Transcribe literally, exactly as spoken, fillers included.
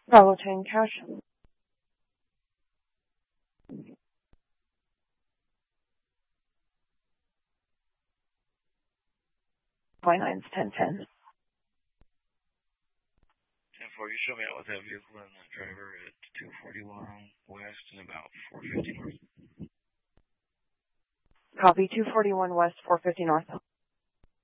Bravo ten cash. Five nines ten ten. ten four, you show me out with that vehicle and the driver at two forty-one west and about four fifty north. Copy two forty-one west, four fifty north.